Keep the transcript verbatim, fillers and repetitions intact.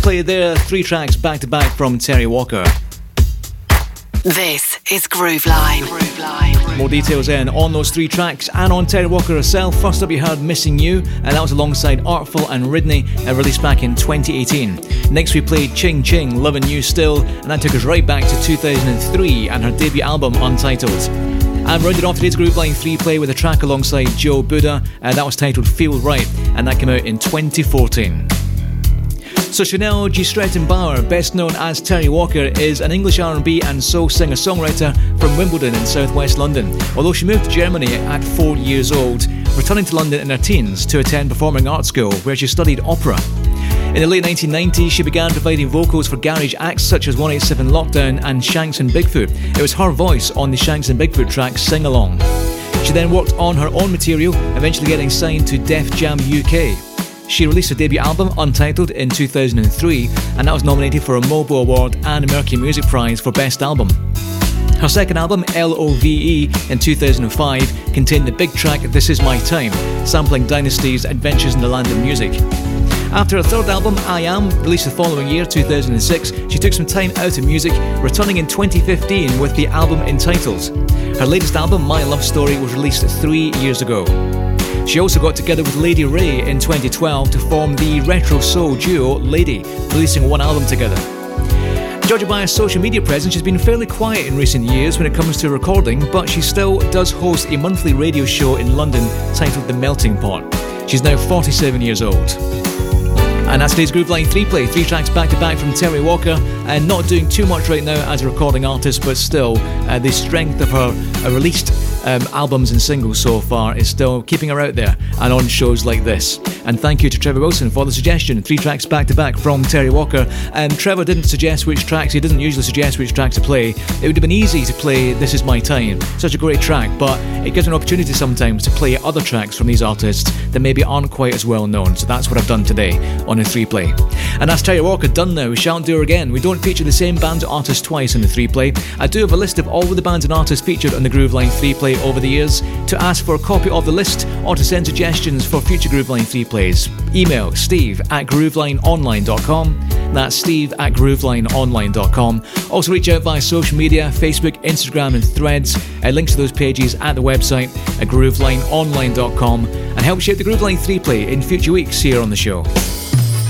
play there, three tracks back to back from Terry Walker. This is Grooveline. Grooveline. More details then on those three tracks and on Terry Walker herself. First up you heard Missing You, and that was alongside Artful and Ridney, uh, released back in twenty eighteen. Next we played Ching Ching, Lovin' You Still, and that took us right back to two thousand three and her debut album Untitled. And rounded off today's Grooveline three play with a track alongside Joe Buddha, uh, that was titled Feel Right, and that came out in twenty fourteen. So Chanel G. Stretton-Bauer, best known as Terry Walker, is an English R and B and soul singer-songwriter from Wimbledon in southwest London. Although she moved to Germany at four years old, returning to London in her teens to attend performing arts school where she studied opera. In the late nineteen nineties, she began providing vocals for garage acts such as one eighty-seven Lockdown and Shanks and Bigfoot. It was her voice on the Shanks and Bigfoot track Sing Along. She then worked on her own material, eventually getting signed to Def Jam U K. She released her debut album, Untitled, in two thousand three, and that was nominated for a Mobo Award and a Mercury Music Prize for Best Album. Her second album, L O V E, in two thousand five, contained the big track This Is My Time, sampling Dynasty's Adventures in the Land of Music. After her third album, I Am, released the following year, two thousand six, she took some time out of music, returning in twenty fifteen with the album Entitled. Her latest album, My Love Story, was released three years ago. She also got together with Lady Ray in twenty twelve to form the retro soul duo Lady, releasing one album together. Judging by her social media presence, she's been fairly quiet in recent years when it comes to recording, but she still does host a monthly radio show in London titled The Melting Pot. She's now forty-seven years old. And that's today's Grooveline three play, three tracks back to back from Terry Walker, and not doing too much right now as a recording artist, but still uh, the strength of her uh, released um, albums and singles so far is still keeping her out there and on shows like this. And thank you to Trevor Wilson for the suggestion, three tracks back to back from Terry Walker. And Trevor didn't suggest which tracks, he doesn't usually suggest which track to play. It would have been easy to play This Is My Time, such a great track, but it gives an opportunity sometimes to play other tracks from these artists that maybe aren't quite as well known, so that's what I've done today on a three play. And that's Terry Walker done now. We shan't do her again. We don't feature the same band or artist twice in the three play. I do have a list of all of the bands and artists featured on the Grooveline three play over the years. To ask for a copy of the list or to send suggestions for future Grooveline three plays, email steve at groovelineonline dot com. That's steve at groovelineonline dot com. Also reach out via social media, Facebook, Instagram and Threads. Uh, links to those pages at the website at groovelineonline dot com, and help shape the Grooveline three play in future weeks here on the show.